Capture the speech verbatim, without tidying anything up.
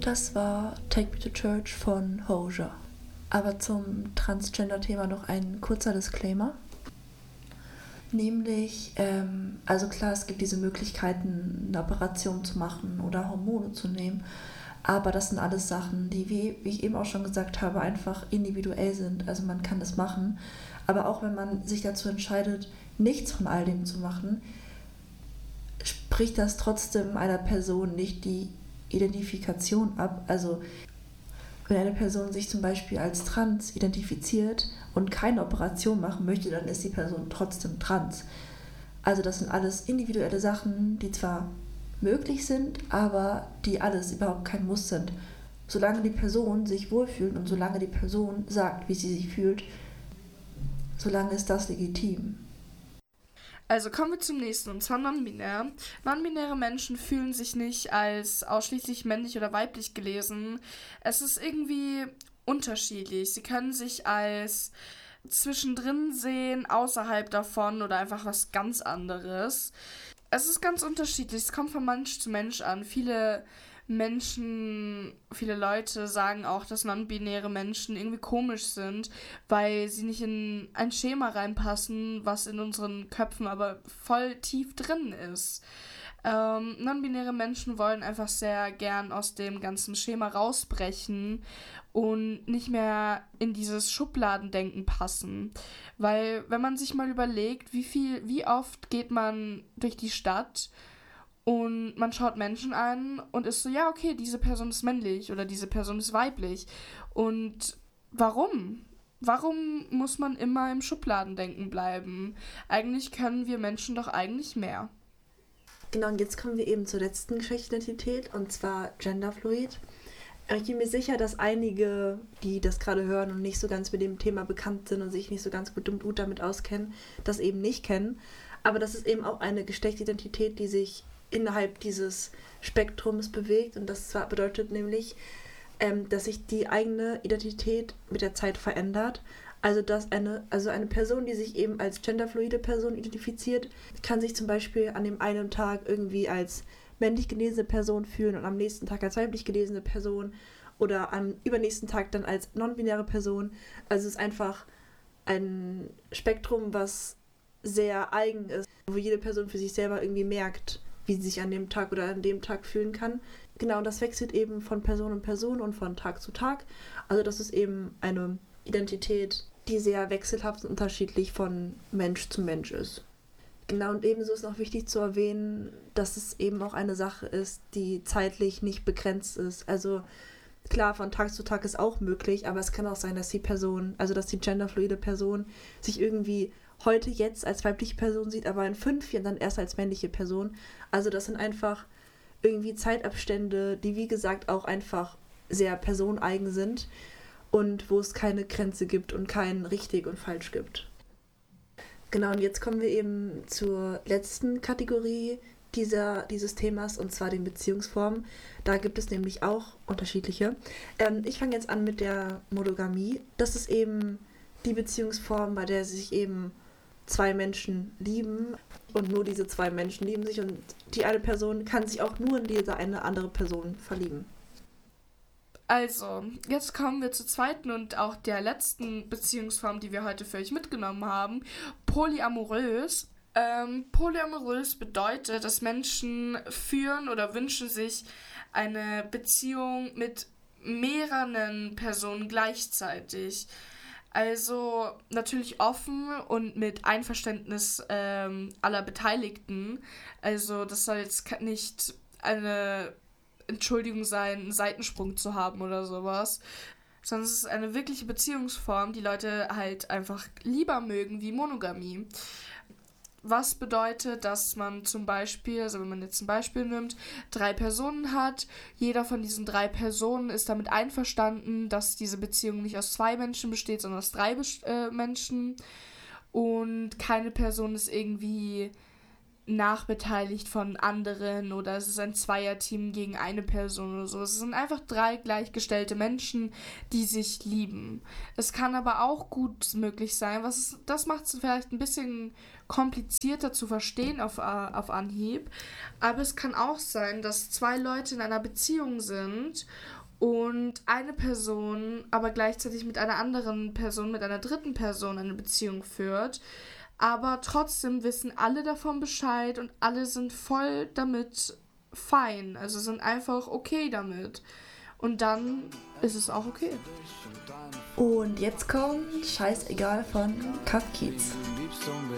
Das war Take Me to Church von Hozier. Aber zum Transgender-Thema noch ein kurzer Disclaimer. Nämlich, ähm, also klar, es gibt diese Möglichkeiten, eine Operation zu machen oder Hormone zu nehmen, aber das sind alles Sachen, die, wie, wie ich eben auch schon gesagt habe, einfach individuell sind. Also man kann das machen, aber auch wenn man sich dazu entscheidet, nichts von all dem zu machen, spricht das trotzdem einer Person nicht die Identifikation ab. Also wenn eine Person sich zum Beispiel als trans identifiziert und keine Operation machen möchte, dann ist die Person trotzdem trans. Also das sind alles individuelle Sachen, die zwar möglich sind, aber die alles überhaupt kein Muss sind. Solange die Person sich wohlfühlt und solange die Person sagt, wie sie sich fühlt, solange ist das legitim. Also kommen wir zum nächsten, und zwar non-binär. Non-binäre Menschen fühlen sich nicht als ausschließlich männlich oder weiblich gelesen. Es ist irgendwie unterschiedlich. Sie können sich als zwischendrin sehen, außerhalb davon oder einfach was ganz anderes. Es ist ganz unterschiedlich. Es kommt von Mensch zu Mensch an. Viele Menschen, viele Leute sagen auch, dass non-binäre Menschen irgendwie komisch sind, weil sie nicht in ein Schema reinpassen, was in unseren Köpfen aber voll tief drin ist. Ähm, non-binäre Menschen wollen einfach sehr gern aus dem ganzen Schema rausbrechen und nicht mehr in dieses Schubladendenken passen. Weil, wenn man sich mal überlegt, wie viel, wie oft geht man durch die Stadt und man schaut Menschen an und ist so, ja, okay, diese Person ist männlich oder diese Person ist weiblich. Und warum? Warum muss man immer im Schubladendenken bleiben? Eigentlich können wir Menschen doch eigentlich mehr. Genau, und jetzt kommen wir eben zur letzten Geschlechtsidentität, und zwar Genderfluid. Ich bin mir sicher, dass einige, die das gerade hören und nicht so ganz mit dem Thema bekannt sind und sich nicht so ganz gut, gut damit auskennen, das eben nicht kennen. Aber das ist eben auch eine Geschlechtsidentität, die sich innerhalb dieses Spektrums bewegt, und das zwar bedeutet nämlich, ähm, dass sich die eigene Identität mit der Zeit verändert. Also dass eine, also eine Person, die sich eben als genderfluide Person identifiziert, kann sich zum Beispiel an dem einen Tag irgendwie als männlich gelesene Person fühlen und am nächsten Tag als weiblich gelesene Person oder am übernächsten Tag dann als non-binäre Person. Also es ist einfach ein Spektrum, was sehr eigen ist, wo jede Person für sich selber irgendwie merkt, wie sie sich an dem Tag oder an dem Tag fühlen kann. Genau, und das wechselt eben von Person zu Person und von Tag zu Tag. Also das ist eben eine Identität, die sehr wechselhaft und unterschiedlich von Mensch zu Mensch ist. Genau, und ebenso ist noch wichtig zu erwähnen, dass es eben auch eine Sache ist, die zeitlich nicht begrenzt ist. Also klar, von Tag zu Tag ist auch möglich, aber es kann auch sein, dass die Person, also dass die genderfluide Person sich irgendwie heute jetzt als weibliche Person sieht, aber in fünf Jahren dann erst als männliche Person. Also das sind einfach irgendwie Zeitabstände, die wie gesagt auch einfach sehr personeigen sind und wo es keine Grenze gibt und kein richtig und falsch gibt. Genau, und jetzt kommen wir eben zur letzten Kategorie dieser, dieses Themas, und zwar den Beziehungsformen. Da gibt es nämlich auch unterschiedliche. Ähm, ich fange jetzt an mit der Monogamie. Das ist eben die Beziehungsform, bei der sich eben zwei Menschen lieben und nur diese zwei Menschen lieben sich und die eine Person kann sich auch nur in diese eine andere Person verlieben. Also, jetzt kommen wir zur zweiten und auch der letzten Beziehungsform, die wir heute für euch mitgenommen haben, polyamorös. Ähm, polyamorös bedeutet, dass Menschen führen oder wünschen sich eine Beziehung mit mehreren Personen gleichzeitig. Also natürlich offen und mit Einverständnis ähm, aller Beteiligten. Also das soll jetzt nicht eine Entschuldigung sein, einen Seitensprung zu haben oder sowas. Sondern es ist eine wirkliche Beziehungsform, die Leute halt einfach lieber mögen wie Monogamie. Was bedeutet, dass man zum Beispiel, also wenn man jetzt ein Beispiel nimmt, drei Personen hat, jeder von diesen drei Personen ist damit einverstanden, dass diese Beziehung nicht aus zwei Menschen besteht, sondern aus drei äh, Menschen, und keine Person ist irgendwie nachbeteiligt von anderen oder es ist ein Zweierteam gegen eine Person oder so. Es sind einfach drei gleichgestellte Menschen, die sich lieben. Es kann aber auch gut möglich sein, was es, das macht es vielleicht ein bisschen komplizierter zu verstehen auf, auf Anhieb, aber es kann auch sein, dass zwei Leute in einer Beziehung sind und eine Person aber gleichzeitig mit einer anderen Person, mit einer dritten Person eine Beziehung führt, aber trotzdem wissen alle davon Bescheid und alle sind voll damit fein, also sind einfach okay damit. Und dann ist es auch okay. Und jetzt kommt Scheißegal von Cuff Kids.